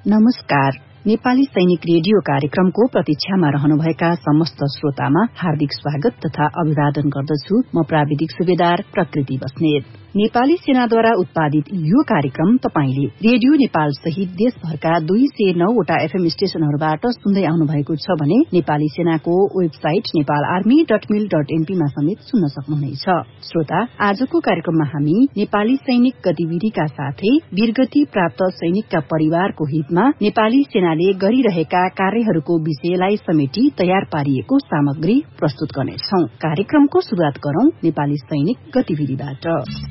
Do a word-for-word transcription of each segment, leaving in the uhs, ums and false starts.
नमस्कार। नेपाली सैनिक रेडियो कार्यक्रमको प्रतीक्षामा रहनुभएका समस्त श्रोतामा हार्दिक स्वागत तथा अभिवादन गर्दछु। म प्राविधिक सुबेदार प्रकृति बस्नेत। नेपाली सेनाद्वारा उत्पादित यो कार्यक्रम तपाईले रेडियो नेपाल सहित देशभरका दुई सय नौ वटा एफएम स्टेशनहरूबाट सुन्दै आउनु भएको छ भने नेपाली सेनाको वेबसाइट नेपाल आर्मी डट मिल डट एनपीमा समेत सुन्न सक्नुहुनेछ। श्रोता, आजको कार्यक्रममा हामी नेपाली सैनिक गतिविधिका साथै वीरगति प्राप्त सैनिकका परिवारको हितमा नेपाली सेनाले गरिरहेका कार्यहरूको विषयलाई समेटी तयार पारिएको सामग्री प्रस्तुत गर्नेछौं। कार्यक्रमको शुरूआत गरौं नेपाली सैनिक गतिविधिबाट।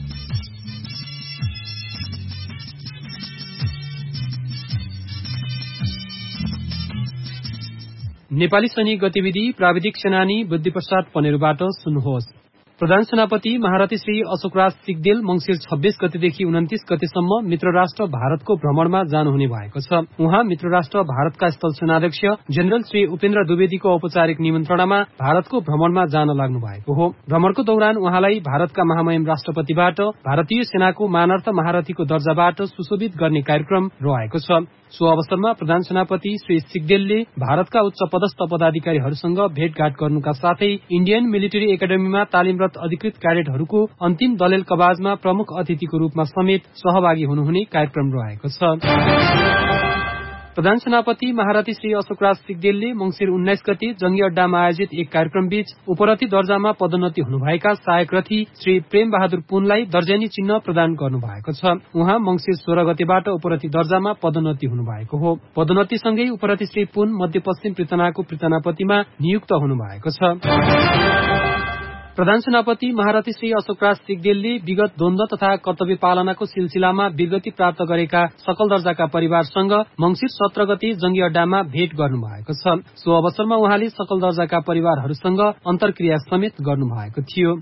नेपाली सैनिक गतिविधि प्राविधिक सेनानी बुद्धिप्रसाद पनेरूबाट सुन्नुहोस्। प्रधान सेनापति महारथी श्री अशोकराज सिग्देल मंसिर छब्बीस गतेदेखि उन्तीस गतेसम्म मित्र राष्ट्र भारतको भ्रमणमा जानुहुने भएको छ। उहाँ मित्र राष्ट्र भारतका स्थल सेनाध्यक्ष जेनरल श्री उपेन्द्र द्विवेदीको औपचारिक निमन्त्रणामा भारतको भ्रमणमा जान लाग्नु भएको हो। भ्रमणको दौरान उहाँलाई भारतका महामहिम राष्ट्रपतिबाट भारतीय सेनाको मानार्थ महारथीको दर्जाबाट सुशोभित गर्ने कार्यक्रम रहेको छ। सो अवसरमा प्रधान सेनापति श्री सिग्देलले भारतका उच्च पदस्थ पदाधिकारीहरूसँग भेटघाट गर्नुका साथै इण्डियन मिलिटरी एकाडेमीमा तालिमरत अधिकृत क्याडेटहरूको अन्तिम दलेल कवाजमा प्रमुख अतिथिको रूपमा समेत सहभागी हुनुहुने कार्यक्रम रहेको छ। प्रधान सेनापति महारथी श्री अशोकराज सिग्देलले मंसिर उन्नाइस गते जंगी अड्डामा आयोजित एक कार्यक्रम बीच उपरथी दर्जामा पदोन्नति हुनुभएका सहायक रथी श्री प्रेम बहादुर पुनलाई दर्जेनी चिन्ह प्रदान गर्नुभएको छ। उहाँ मंसिर सोह्र गतेबाट उपरथी दर्जामा पदोन्नति हुनुभएको हो। पदोन्नतिसँगै उपरथी श्री पुन मध्यपश्चिम पृतनाको पृतनापतिमा नियुक्त हुनुभएको छ। प्रधान सेनापति महारथी श्री अशोकराज सिग्देलले विगत द्वन्द्व तथा कर्तव्य पालनाको सिलसिलामा वीरगति प्राप्त गरेका सकल दर्जाका परिवारसँग मंसिर सत्र गते जंगी अड्डामा भेट गर्नुभएको छ। सो अवसरमा उहाँले सकल दर्जाका परिवारहरूसँग अन्तर्क्रिया समेत गर्नुभएको थियो।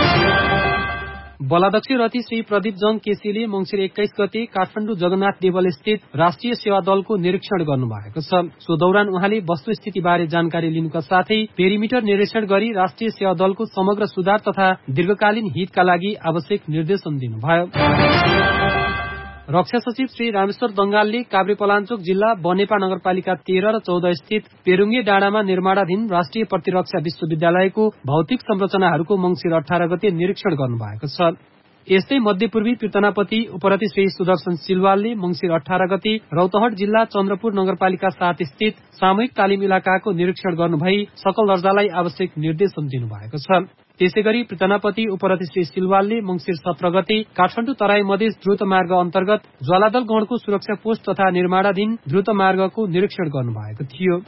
बलाध्यक्ष रथी श्री प्रदीप जंग केसीले मंसिर एक्काइस गते काठमाडौँ जगन्नाथ देवल स्थित राष्ट्रिय सेवा दलको निरीक्षण गर्नुभएको छ। सो दौरान उहाँले वस्तुस्थितिबारे जानकारी लिनुका साथै पेरिमिटर निरीक्षण गरी राष्ट्रिय सेवा दलको समग्र सुधार तथा दीर्घकालीन हितका लागि आवश्यक निर्देशन दिनुभयो। रक्षा सचिव श्री रामेश्वर दंगालले काभ्रेपलाञ्चोक जिल्ला बनेपा नगरपालिका तेह्र र चौध स्थित पेरुङ्गे डाँडामा निर्माणाधीन राष्ट्रिय प्रतिरक्षा विश्वविद्यालयको भौतिक संरचनाहरूको मंसिर अठार गते निरीक्षण गर्नुभएको छ। यस्तै मध्यपूर्वी पृतनापति उपरथी श्री सुदर्शन सिलवालले मंसिर अठार गते रौतहट जिल्ला चन्द्रपुर नगरपालिका सात स्थित सामूहिक तालिम इलाकाको निरीक्षण गर्नुभई सकल दर्जालाई आवश्यक निर्देशन दिनुभएको छ। त्यसै गरी पृतनापति उपरथी श्री सिलवालले मंसिर सत्र गते काठमाडौँ तराई मधेस द्रुत मार्ग अन्तर्गत ज्वालादल गणको सुरक्षा पोस्ट तथा निर्माणाधीन द्रुत मार्गको निरीक्षण गर्नुभएको थियो।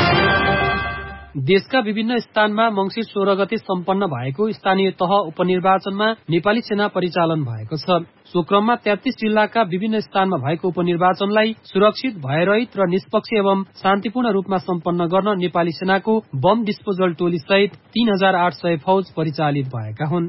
देशका विभिन्न स्थानमा मंसिर सोह्र गते सम्पन्न भएको स्थानीय तह उपनिर्वाचनमा नेपाली सेना परिचालन भएको छ। सो क्रममा तेत्तीस जिल्लाका विभिन्न स्थानमा भएको उपनिर्वाचनलाई सुरक्षित, भयरहित र निष्पक्ष एवं शान्तिपूर्ण रूपमा सम्पन्न गर्न नेपाली सेनाको बम डिस्पोजल टोली सहित तीन हजार आठ सय फौज परिचालित भएका हुन्।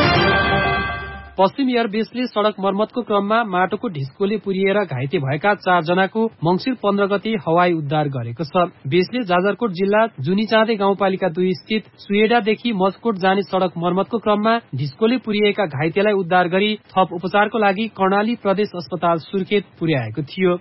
पश्चिम एयरबेसले सड़क मर्मतको क्रममा माटोको ढिस्कोले पुरिएर घाइते भएका चार जनाको मंसिर पन्ध्र गते हवाई उद्धार गरेको छ। बेसले जाजरकोट जिल्ला जुनीचाँदे गाउँपालिका दुई स्थित सुएडादेखि मजकोट जाने सड़क मर्मतको क्रममा ढिस्कोले पुरिएका घाइतेलाई उद्धार गरी थप उपचारको लागि कर्णाली प्रदेश अस्पताल सुर्खेत पुर्याएको थियो।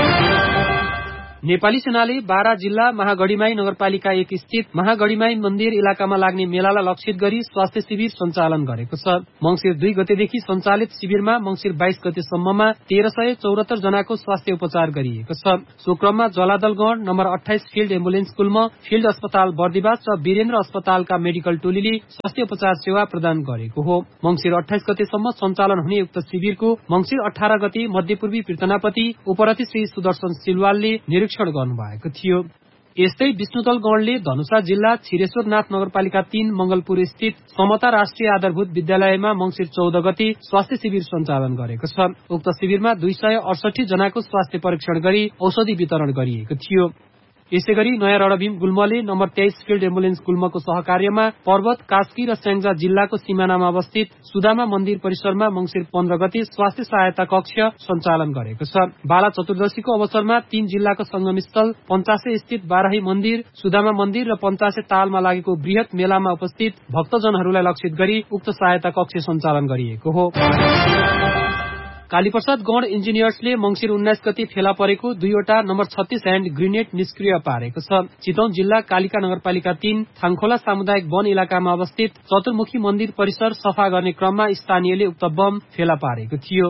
नेपाली सेनाले बारा जिल्ला महागढीमाई नगरपालिका एक स्थित महागढीमाई मन्दिर इलाकामा लाग्ने मेलालाई लक्षित गरी स्वास्थ्य शिविर सञ्चालन गरेको छ। मंसिर दुई गतेदेखि सञ्चालित शिविरमा मंसिर बाइस गतेसम्ममा तेह्र सय चौरात्तर जनाको स्वास्थ्य उपचार गरिएको छ। सो क्रममा जलादलगढ़ नम्बर अठाइस फिल्ड एम्बुलेन्स कुल्म, फिल्ड अस्पताल बर्दिवास र वीरेन्द्र अस्पतालका मेडिकल टोलीले स्वास्थ्य उपचार सेवा प्रदान गरेको हो। मंसिर अठाइस गतेसम्म सञ्चालन हुने उक्त शिविरको मंसिर अठार गते मध्यपूर्वी पृतनापति उपरथी श्री सुदर्शन सिलवालले निरीक्षण गर्नुभएको थियो। यस्तै विष्णुदल गणले धनुषा जिल्ला छिरेश्वरनाथ नगरपालिका तीन मंगलपुर स्थित समता राष्ट्रिय आधारभूत विद्यालयमा मंसिर चौध गते स्वास्थ्य शिविर सञ्चालन गरेको छ। उक्त शिविरमा दुई सय अडसठी जनाको स्वास्थ्य परीक्षण गरी औषधि वितरण गरिएको थियो। यसै गरी नयाँ रणभीम गुल्मले नम्बर तेइस फिल्ड एम्बुलेन्स गुल्मको सहकार्यमा पर्वत, कास्की र स्याङ्जा जिल्लाको सिमानामा अवस्थित सुदामा मन्दिर परिसरमा मंसिर पन्ध्र गते स्वास्थ्य सहायता कक्ष सञ्चालन गरेको छ। बाला चतुर्दशीको अवसरमा तीन जिल्लाको संगमस्थल पञ्चासे स्थित बाराही मन्दिर, सुदामा मन्दिर र पञ्चासे तालमा लागेको वृहत मेलामा उपस्थित भक्तजनहरूलाई लक्षित गरी उक्त सहायता कक्ष सञ्चालन गरिएको हो। कालीप्रसाद गौड इन्जिनियर्सले मंसिर उन्नाइस गते फेला परेको दुईवटा नम्बर छत्तीस ह्यान्ड ग्रेनेड निष्क्रिय पारेको छ। चितवन जिल्ला कालिका नगरपालिका तीन थाङखोला सामुदायिक वन इलाकामा अवस्थित चतुर्मुखी मन्दिर परिसर सफा गर्ने क्रममा स्थानीयले उक्त बम फेला पारेको थियो।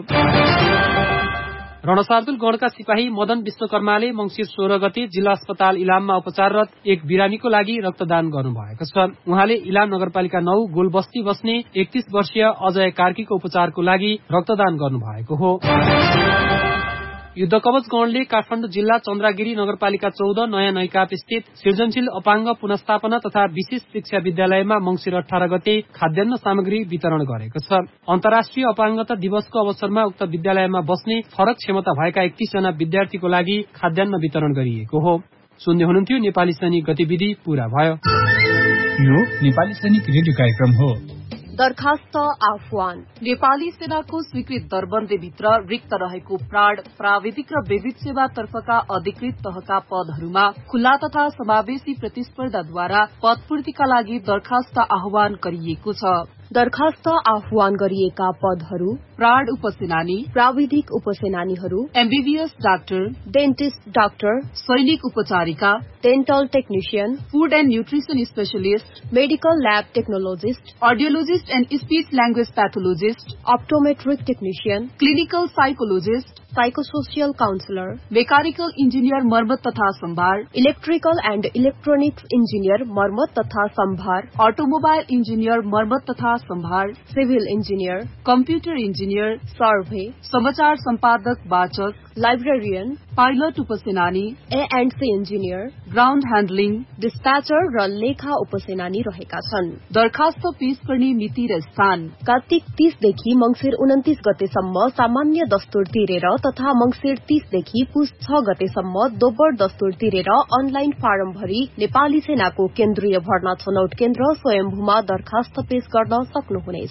रणशार्दुल गणका सिपाही मदन विश्वकर्माले मंसिर सोह्र गते जिल्ला अस्पताल इलाममा उपचाररत एक बिरामीको लागि रक्तदान गर्नुभएको छ। उहाँले इलाम नगरपालिका नौ गोलबस्ती बस्ने एकतीस वर्षीय अजय कार्कीको उपचारको लागि रक्तदान गर्नुभएको हो। युद्धकवच गणले काठमाडौँ जिल्ला चन्द्रागिरी नगरपालिका चौध नयाँ नैकाप स्थित सृजनशील अपाङ्ग पुनस्थापना तथा विशेष शिक्षा विद्यालयमा मंसिर अठार गते खाद्यान्न सामग्री वितरण गरेको छ। अन्तर्राष्ट्रिय अपाङ्गता दिवसको अवसरमा उक्त विद्यालयमा बस्ने फरक क्षमता भएका एकतीस जना विद्यार्थीको लागि खाद्यान्न वितरण गरिएको हो। सुन्दै हुनुहुन्थ्यो नेपाली सैनिक गतिविधि पूरा भयो। यो नेपाली सैनिक रेडियो कार्यक्रम हो। दरखास्त आह्वान। नेपाली सेनाको स्वीकृत दरबन्देभित्र रिक्त रहेको प्राण प्राविधिक र विविध सेवा तर्फका अधिकृत तहका पदहरूमा खुल्ला तथा समावेशी प्रतिस्पर्धाद्वारा पदपूर्तिका लागि दरखास्त आह्वान गरिएको छ। दरखास्त आह्वान गरिएका पदहरू प्राण उपसेनानी, प्राविधिक उपसेनानीहरू, एमबीबीएस डाक्टर, डेन्टिस्ट डाक्टर, सैनिक उपचारिका, dental technician, food and nutrition specialist, medical lab technologist, अर्डियोलोजिस्ट and speech language pathologist, अप्टोमेट्रिक technician, clinical psychologist, psychosocial counsellor, mechanical engineer मर्मत तथा सम्भार, इलेक्ट्रिकल एण्ड इलेक्ट्रोनिक्स इन्जिनियर मर्मत तथा सम्भार, अटोमोबाइल इन्जिनियर मर्मत तथा सम्भार, civil engineer, computer engineer, survey, समाचार सम्पादक वाचक, librarian, pilot उपसेनानी, A and C engineer, ground handling, डिस्प्याचर र लेखा उपसेनानी रहेका छन्। दरखास्त पेश गर्ने मिति र स्थान कार्तिक तीसदेखि मंसिर उन्तिस गतेसम्म सामान्य दस्तुर तिरेर तथा मंसिर तीसदेखि पुस छ गतेसम्म दोब्बर दस्तुर तिरेर अनलाइन फारम भरी नेपाली सेनाको केन्द्रीय भर्ना छनौट केन्द्र स्वयम्भूमा दरखास्त पेश गर्न सक्नुहुनेछ।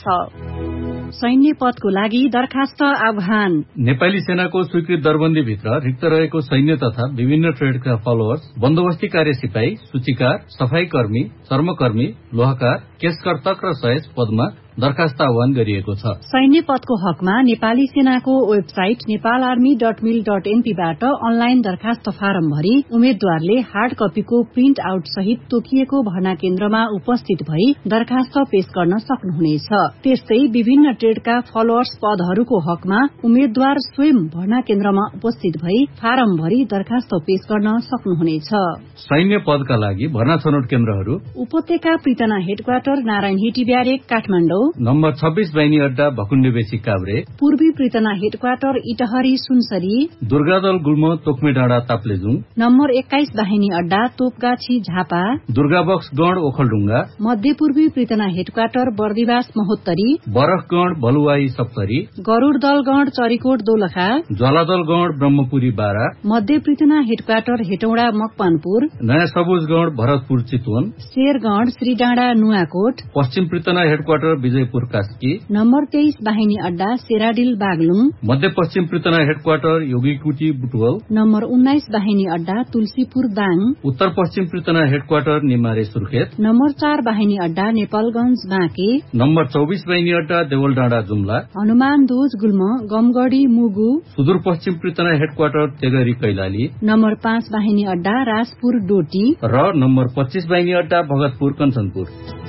सैन्य पदको लागि दरखास्त आह्वान। नेपाली सेनाको स्वीकृत दरबन्दीभित्र रिक्त रहेको सैन्य तथा विभिन्न ट्रेडका फलोअर्स, बन्दोबस्ती कार्य सिपाही, सूचीकार, सफाई कर्मी, चर्मकर्मी, लोहाकार, केशकर्तक र सहेज पदमा दरखास्त आह्वान गरिएको छ। सैन्य पदको हकमा नेपाली सेनाको वेबसाइट नेपाल आर्मी डट मिल डट एनपीबाट अनलाइन दरखास्त फारम भरी उम्मेद्वारले हार्ड कपीको प्रिन्ट आउट सहित तोकिएको भर्ना केन्द्रमा उपस्थित भई दरखास्त पेश गर्न सक्नुहुनेछ। त्यस्तै विभिन्न ट्रेडका फलोअर्स पदहरूको हकमा उम्मेद्वार स्वयं भर्ना केन्द्रमा उपस्थित भई फारम भरी दरखास्त पेश गर्न सक्नुहुनेछ। सैन्य पदका लागि भर्ना छनौट केन्द्रहरू उपत्यका पृतना headquarter Narayan हिटी barrack Kathmandu, number छब्बीस बाहिनी अड्डा भकुण्डे बेसी काभ्रे, पूर्वी पृतना हेडक्वार्टर इटहरी सुनसरी, दुर्गादल गुल्म तोकमे डाँडा ताप्लेजुङ, नम्बर एक्काइस बाहिनी अड्डा तोपगाछी झापा, दुर्गाबक्स गण ओखलढुङ्गा, मध्य पूर्वी पृतना हेडक्वार्टर बर्दिवास महोत्तरी, बरखगण भलुवाई सप्तरी, गरूड दलगण चरीकोट दोलखा, ज्वालादल गण ब्रह्मपुरी बारा, मध्य पृतना हेडक्वार्टर हेटौडा मकवानपुर, नयाँ सबुजगण भरतपुर चितवन, शेरगण श्रीडाँडा नुवाकोट, पश्चिम पृतना हेडक्वार्टर विजयपुर कास्की, नम्बर तेइस बाहिनी अड्डा सेराडिल बागलुङ, मध्य पश्चिम पृतना हेडक्वार्टर योगीकुटी बुटवल, नम्बर उन्नाइस बाहिनी अड्डा तुलसीपुर दाङ, उत्तर पश्चिम पृतना हेडक्वार्टर निमारे सुर्खेत, नम्बर चार बाहिनी अड्डा नेपालगंज बाँके, नम्बर चौबिस बाहिनी अड्डा देवलडाँडा जुम्ला, हनुमान दोज गुल्म गमगढी मुगु, सुदूर पश्चिम पृतना हेडक्वार्टर तेगरी कैलाली, नम्बर पाँच बाहिनी अड्डा राजपुर डोटी र नम्बर पच्चीस बाहिनी अड्डा भगतपुर कञ्चनपुर।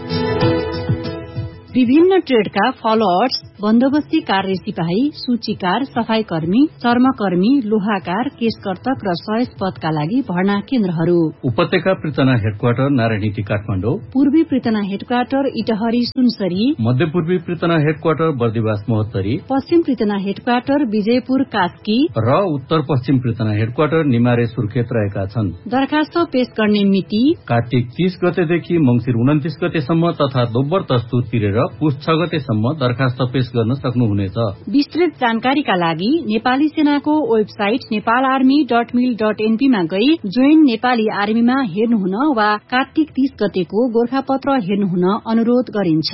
विभिन्न ट्रेडका फलोअर्स, बन्दोबस्ती कार्य सिपाही, सूचीकार, सफाई कर्मी, चर्मकर्मी, लोहाकार, केशकर्तक र सहेज पदका लागि भर्ना केन्द्रहरू उपत्यका पृतना हेडक्वार्टर नारायणी काठमाडौँ, पूर्वी पृतना हेडक्वार्टर इटहरी सुनसरी, मध्य पूर्वी पृतना हेडक्वार्टर बर्दिवास महोत्तरी, पश्चिम पृतना हेडक्वार्टर विजयपुर कास्की र उत्तर पश्चिम पृतना हेडक्वार्टर निमारे सुर्खेत रहेका छन्। दरखास्त पेश गर्ने मिति कार्तिक तीस गतेदेखि मंसिर उन्तिस गतेसम्म तथा दोब्बर दस्तुर तिरेर पुस छ गतेसम्म दरखास्त पेश गर्न सक्नुहुनेछ। विस्तृत जानकारीका लागि नेपाली सेनाको वेबसाइट नेपाल आर्मी डट मिल डट एनपीमा गई जोइन नेपाली आर्मीमा हेर्नुहुन वा कार्तिक तीस गतेको गोर्खापत्र हेर्नुहुन अनुरोध गरिन्छ।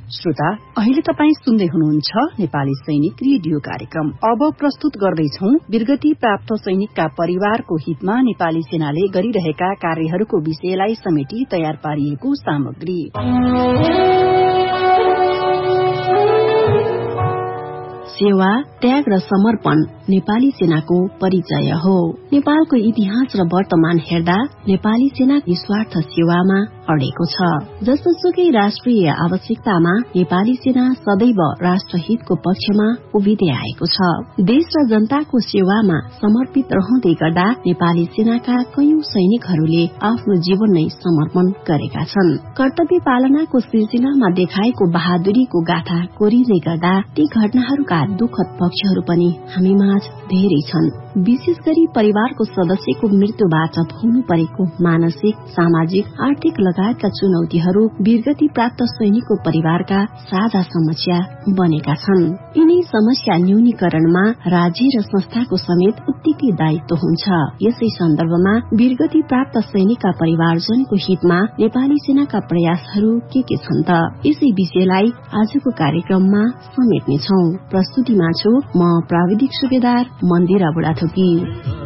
श्रोता, अहिले तपाई सुन्दै हुनुहुन्छ नेपाली सैनिक रेडियो कार्यक्रम। अब प्रस्तुत गर्दैछौ वीरगति प्राप्त सैनिकका परिवारको हितमा नेपाली सेनाले गरिरहेका कार्यहरूको विषयलाई समेटी तयार पारिएको सामग्री। सेवा, त्याग र समर्पण नेपाली सेनाको परिचय हो। नेपालको इतिहास र वर्तमान हेर्दा नेपाली सेना निस्वार्थ सेवामा अडेको छ। जसोसुकै राष्ट्रिय आवश्यकतामा नेपाली सेना सदैव राष्ट्रहितको पक्षमा उभिँदै आएको छ। देश र जनताको सेवामा समर्पित रहँदै गर्दा नेपाली सेनाका कयौं सैनिकहरूले आफ्नो जीवन नै समर्पण गरेका छन्। कर्तव्य पालनाको सिलसिलामा देखाएको बहादुरीको गाथा कोरिँदै गर्दा ती घटनाहरूका दुःखद पक्षहरू पनि हामी माझ धेरै छन्। विशेष गरी परिवारको सदस्यको मृत्युबाट भोग्नु परेको मानसिक, सामाजिक, आर्थिक लगायतका चुनौतीहरू वीरगति प्राप्त सैनिकको परिवारका साझा समस्या बनेका छन्। यिनै समस्या न्यूनीकरणमा राज्य र संस्थाको समेत उत्तिकै दायित्व हुन्छ। यसै सन्दर्भमा वीरगति प्राप्त सैनिकका परिवारजनको हितमा नेपाली सेनाका प्रयासहरू के के छन् त? यसै विषयलाई आजको कार्यक्रममा समेट्नेछौ। प्रस्तुतिमा छु म प्राविधिक सुबेदार मन्दिरा बुढाथोकी।